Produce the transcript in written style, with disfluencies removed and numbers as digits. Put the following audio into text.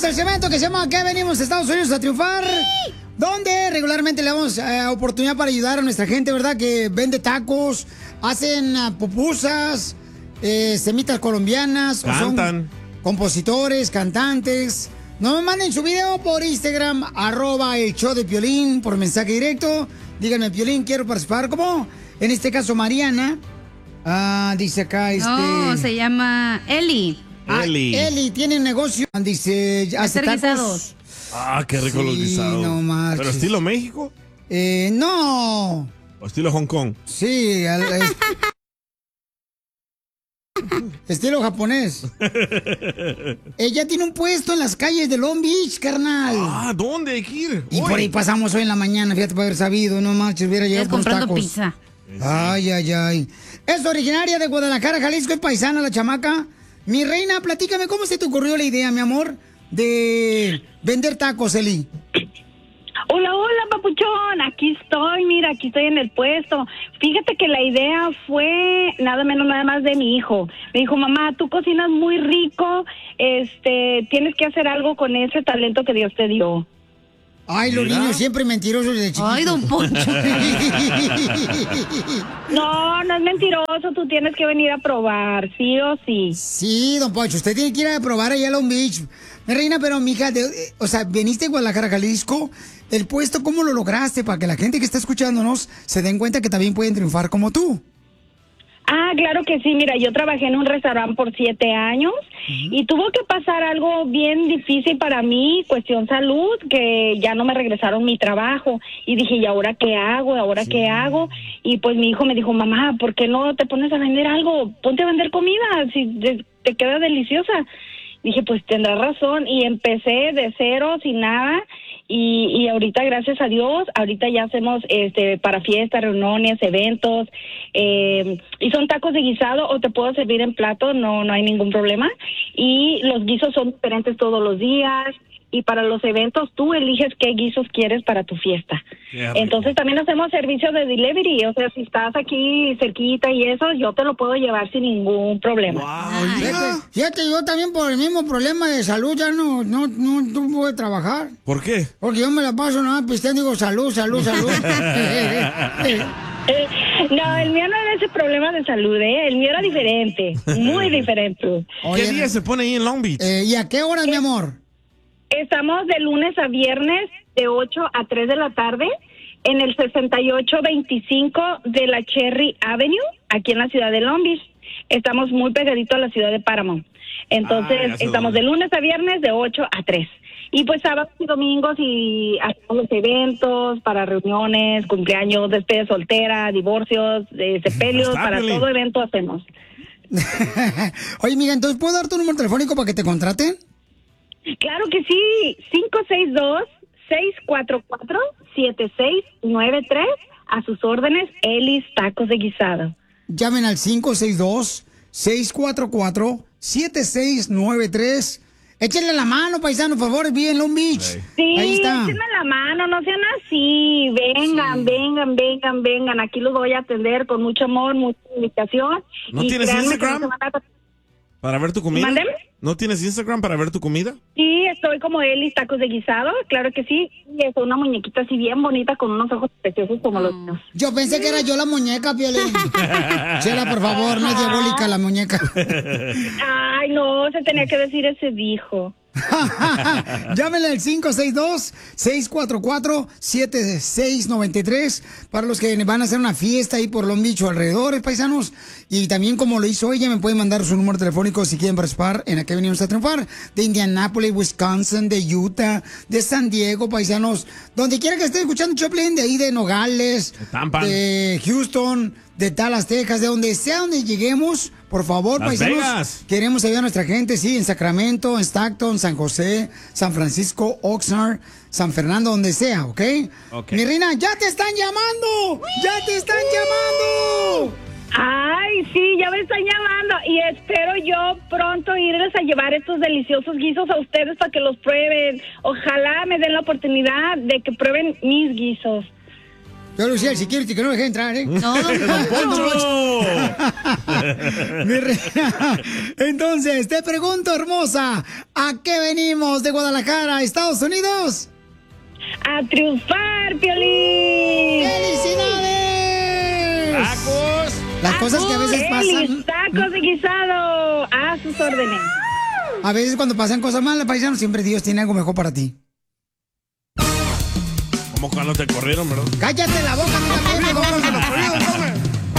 Vamos al segmento que se llama ¿Qué venimos a Estados Unidos a triunfar? Sí. Donde regularmente le damos oportunidad para ayudar a nuestra gente, ¿verdad? Que vende tacos, hacen pupusas, semitas colombianas. Cantan. O son compositores, cantantes. No me manden su video por Instagram, @el show de Piolín, por mensaje directo. Díganme, Piolín, quiero participar. ¿Cómo? En este caso, Mariana. Dice acá, No, se llama Eli. Eli tiene negocio. Dice, hace tacos. Guisados. Qué rico los guisados. No marches. ¿Pero estilo México? No. ¿O estilo Hong Kong? Sí, estilo japonés. Ella tiene un puesto en las calles de Long Beach, carnal. ¿Dónde hay que ir? Y por ahí pasamos hoy en la mañana, fíjate, para haber sabido, no marches, hubiera llegado con comprando tacos. pizza. Ay. Es originaria de Guadalajara, Jalisco, es paisana la chamaca. Mi reina, platícame, ¿cómo se te ocurrió la idea, mi amor, de vender tacos, Eli? Hola, papuchón, aquí estoy en el puesto. Fíjate que la idea fue nada más de mi hijo. Me dijo, mamá, tú cocinas muy rico, tienes que hacer algo con ese talento que Dios te dio. Ay, los niños siempre mentirosos de chiquitos. Ay, don Poncho. No es mentiroso, tú tienes que venir a probar, sí o sí. Sí, don Poncho, usted tiene que ir a probar allá a Long Beach. Mi reina, pero mija, veniste de Guadalajara, Jalisco. El puesto, ¿cómo lo lograste? Para que la gente que está escuchándonos se den cuenta que también pueden triunfar como tú. Claro que sí. Mira, yo trabajé en un restaurante por 7 años y tuvo que pasar algo bien difícil para mí, cuestión salud, que ya no me regresaron mi trabajo. Y dije, ¿y ahora qué hago? ¿Qué hago? Y pues mi hijo me dijo, mamá, ¿por qué no te pones a vender algo? Ponte a vender comida, si te queda deliciosa. Dije, pues tendrás razón. Y empecé de cero, sin nada. Y ahorita, gracias a Dios, ahorita ya hacemos para fiestas, reuniones, eventos, y son tacos de guisado o te puedo servir en plato, no hay ningún problema. Y los guisos son diferentes todos los días. Y para los eventos tú eliges qué guisos quieres para tu fiesta. Entonces también hacemos servicio de delivery, o sea, si estás aquí cerquita y eso, yo te lo puedo llevar sin ningún problema. Fíjate, yo también por el mismo problema de salud ya no puedo trabajar. ¿Por qué? Porque yo me la paso nada pisteando, digo salud. No, el mío no era ese problema de salud, el mío era diferente, muy diferente. ¿Qué día se pone ahí en Long Beach? ¿Y a qué horas, mi amor? Estamos de lunes a viernes de 8 a 3 de la tarde en el 6825 de la Cherry Avenue, aquí en la ciudad de Long Beach. Estamos muy pegaditos a la ciudad de Paramount. Entonces, estamos de lunes a viernes de 8 a 3. Y pues sábados y domingos y hacemos los eventos para reuniones, cumpleaños, despedida soltera, divorcios, sepelios, para todo evento hacemos. Oye, amiga, entonces, ¿puedo dar tu número telefónico para que te contraten? Claro que sí, 562-644-7693, a sus órdenes, Elis Tacos de Guisado. Llamen al 562-644-7693. Échenle la mano, paisano, por favor, vive en Long Beach. Sí, ahí está. échenme la mano, no sean así. Vengan. Aquí los voy a atender con mucho amor, mucha invitación. ¿No tienes Instagram para ver tu comida? ¿Mándeme? ¿No tienes Instagram para ver tu comida? Sí, estoy como Elis Tacos de Guisado, claro que sí. Y es una muñequita así bien bonita con unos ojos preciosos como los míos. Yo pensé que era yo la muñeca, Piolín. Chela, por favor, no es diabólica la muñeca. Ay, no, se tenía que decir ese dijo. Llámenle al 562-644-7693 para los que van a hacer una fiesta ahí por Long Beach o alrededores, paisanos. Y también, como lo hizo ella, me pueden mandar su número telefónico si quieren participar en Aquí Venimos a Triunfar, de Indianápolis, Wisconsin, de Utah, de San Diego, paisanos, donde quiera que estén escuchando Choplin, de ahí de Nogales, de Houston, de Dallas, Texas, de donde sea donde lleguemos, por favor, Las paisanos, Vegas. queremos ayudar a nuestra gente, sí, en Sacramento, en Stockton, San José, San Francisco, Oxnard, San Fernando, donde sea, ¿ok? Mi reina, ¡ya te están llamando! ¡Ya te están llamando! Ay, sí, ya me están llamando y espero yo pronto irles a llevar estos deliciosos guisos a ustedes para que los prueben. Ojalá me den la oportunidad de que prueben mis guisos. Yo lo decía, el security, que no me deje entrar, ¿eh? No, don Poncho. Entonces, te pregunto, hermosa, ¿a qué venimos de Guadalajara, Estados Unidos? ¡A triunfar, Piolín! ¡Felicidades! ¡Tacos! Las cosas que a veces pasan... ¡Tacos de guisado! ¡A sus órdenes! A veces cuando pasan cosas malas, paisano, siempre Dios tiene algo mejor para ti. Como cuando te corrieron, ¿verdad? ¡Cállate la boca, tú también, mejor!